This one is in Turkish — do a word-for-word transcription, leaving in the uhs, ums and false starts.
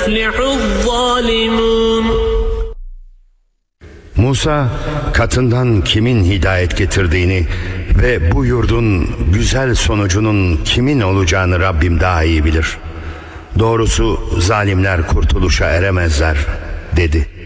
يفلح الظالمون. Musa katından kimin hidayet getirdiğini ve bu yurdun güzel sonucunun kimin olacağını Rabbim daha iyi bilir. Doğrusu zalimler kurtuluşa eremezler dedi.